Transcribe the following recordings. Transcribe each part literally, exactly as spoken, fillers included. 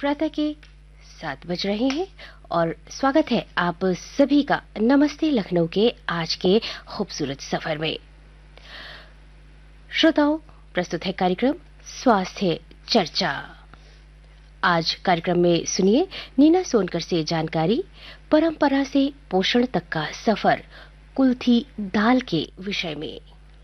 प्रातः के सात बज रहे हैं और स्वागत है आप सभी का नमस्ते लखनऊ के आज के खूबसूरत सफर में। श्रोताओं, प्रस्तुत है कार्यक्रम स्वास्थ्य चर्चा। आज कार्यक्रम में सुनिए नीना सोनकर से जानकारी परंपरा से पोषण तक का सफर कुल्थी दाल के विषय में।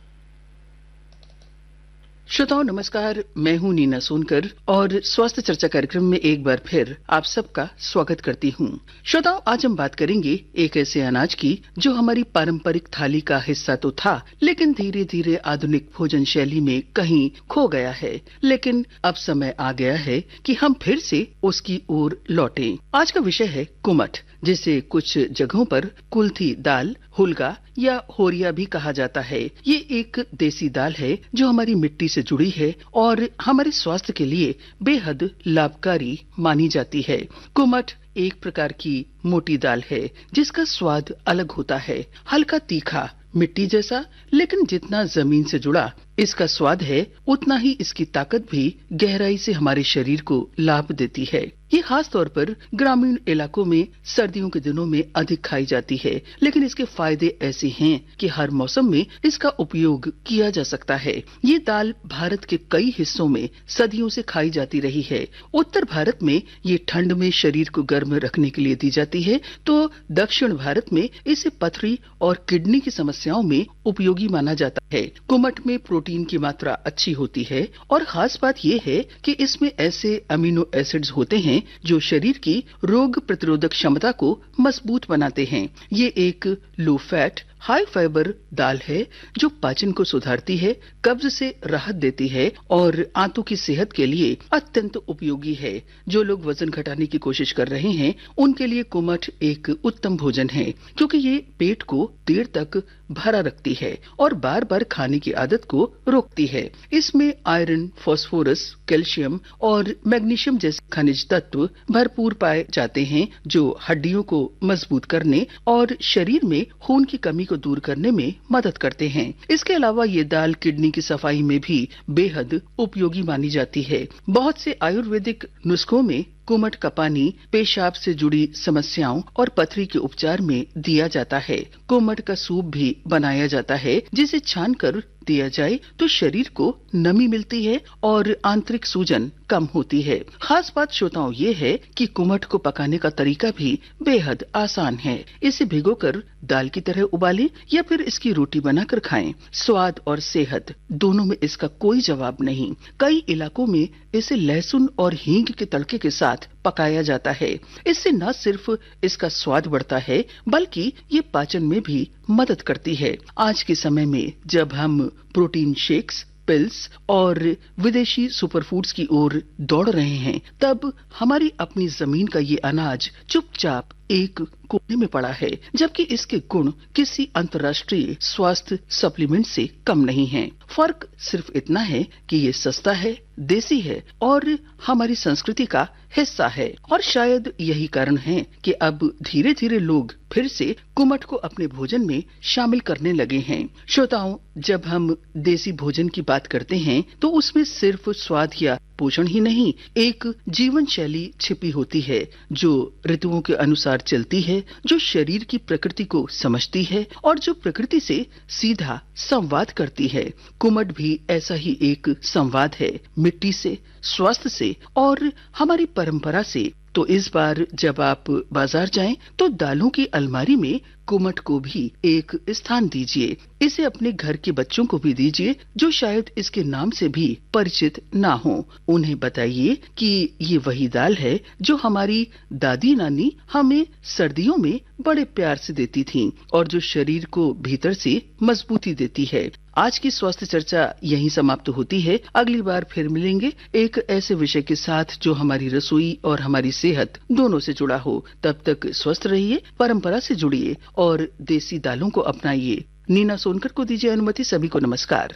श्रोताओं नमस्कार, मैं हूं नीना सोनकर और स्वास्थ्य चर्चा कार्यक्रम में एक बार फिर आप सबका स्वागत करती हूं। श्रोताओं, आज हम बात करेंगे एक ऐसे अनाज की जो हमारी पारंपरिक थाली का हिस्सा तो था, लेकिन धीरे धीरे आधुनिक भोजन शैली में कहीं खो गया है। लेकिन अब समय आ गया है कि हम फिर से उसकी ओर लौटें। आज का विषय है कुमट, जिसे कुछ जगहों पर कुल्थी दाल, हुलगा या होरिया भी कहा जाता है। ये एक देसी दाल है जो हमारी मिट्टी से जुड़ी है और हमारे स्वास्थ्य के लिए बेहद लाभकारी मानी जाती है। कुमट एक प्रकार की मोटी दाल है जिसका स्वाद अलग होता है, हल्का तीखा, मिट्टी जैसा, लेकिन जितना जमीन से जुड़ा इसका स्वाद है उतना ही इसकी ताकत भी गहराई से हमारे शरीर को लाभ देती है। ये खास तौर पर ग्रामीण इलाकों में सर्दियों के दिनों में अधिक खाई जाती है, लेकिन इसके फायदे ऐसे हैं कि हर मौसम में इसका उपयोग किया जा सकता है। ये दाल भारत के कई हिस्सों में सदियों से खाई जाती रही है। उत्तर भारत में ये ठंड में शरीर को गर्म रखने के लिए दी जाती है, तो दक्षिण भारत में इसे पथरी और किडनी की समस्याओं में उपयोगी माना जाता है। कुमट में प्रोटीन की मात्रा अच्छी होती है और खास बात यह है कि इसमें ऐसे अमीनो एसिड्स होते हैं जो शरीर की रोग प्रतिरोधक क्षमता को मजबूत बनाते हैं। ये एक लो फैट, हाई फाइबर दाल है जो पाचन को सुधारती है, कब्ज से राहत देती है और आंतों की सेहत के लिए अत्यंत उपयोगी है। जो लोग वजन घटाने की कोशिश कर रहे हैं उनके लिए कुमट एक उत्तम भोजन है, क्योंकि ये पेट को देर तक भरा रखती है और बार बार खाने की आदत को रोकती है। इसमें आयरन, फास्फोरस, कैल्शियम और मैग्नीशियम जैसे खनिज तत्व भरपूर पाए जाते हैं जो हड्डियों को मजबूत करने और शरीर में खून की कमी को दूर करने में मदद करते हैं। इसके अलावा ये दाल किडनी की सफाई में भी बेहद उपयोगी मानी जाती है। बहुत से आयुर्वेदिक नुस्खों में कुमट का पानी पेशाब से जुड़ी समस्याओं और पथरी के उपचार में दिया जाता है। कुमट का सूप भी बनाया जाता है, जिसे छानकर दिया जाए तो शरीर को नमी मिलती है और आंतरिक सूजन कम होती है। खास बात श्रोताओं ये है कि कुमट को पकाने का तरीका भी बेहद आसान है। इसे भिगोकर दाल की तरह उबालें या फिर इसकी रोटी बनाकर खाएं। स्वाद और सेहत दोनों में इसका कोई जवाब नहीं। कई इलाकों में इसे लहसुन और हींग के तड़के के साथ पकाया जाता है। इससे न सिर्फ इसका स्वाद बढ़ता है बल्कि ये पाचन में भी मदद करती है। आज के समय में जब हम प्रोटीन शेक्स, पिल्स और विदेशी सुपरफूड्स की ओर दौड़ रहे हैं, तब हमारी अपनी जमीन का ये अनाज चुपचाप एक कोने में पड़ा है, जबकि इसके गुण किसी अंतर्राष्ट्रीय स्वास्थ्य सप्लीमेंट से कम नहीं हैं। फर्क सिर्फ इतना है कि ये सस्ता है, देसी है और हमारी संस्कृति का हिस्सा है। और शायद यही कारण है कि अब धीरे धीरे लोग फिर से कुमट को अपने भोजन में शामिल करने लगे हैं। श्रोताओं, जब हम देसी भोजन की बात करते हैं तो उसमें सिर्फ स्वाद या पोषण ही नहीं, एक जीवन शैली छिपी होती है जो ऋतुओं के अनुसार चलती है, जो शरीर की प्रकृति को समझती है और जो प्रकृति से सीधा संवाद करती है। कुमट भी ऐसा ही एक संवाद है, मिट्टी से, स्वास्थ्य से और हमारी परंपरा से। तो इस बार जब आप बाजार जाएं तो दालों की अलमारी में कुमट को भी एक स्थान दीजिए। इसे अपने घर के बच्चों को भी दीजिए जो शायद इसके नाम से भी परिचित ना हो। उन्हें बताइए कि ये वही दाल है जो हमारी दादी नानी हमें सर्दियों में बड़े प्यार से देती थीं और जो शरीर को भीतर से मजबूती देती है। आज की स्वास्थ्य चर्चा यहीं समाप्त होती है। अगली बार फिर मिलेंगे एक ऐसे विषय के साथ जो हमारी रसोई और हमारी सेहत दोनों से जुड़ा हो। तब तक स्वस्थ रहिए, परंपरा से जुड़िए और देसी दालों को अपनाइए। नीना सोनकर को दीजिए अनुमति। सभी को नमस्कार।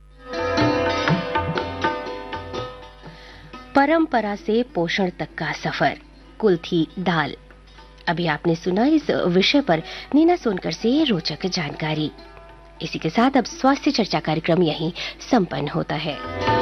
परंपरा से पोषण तक का सफर, कुल्थी दाल। अभी आपने सुना इस विषय पर नीना सोनकर से रोचक जानकारी। इसी के साथ अब स्वास्थ्य चर्चा कार्यक्रम यहीं संपन्न होता है।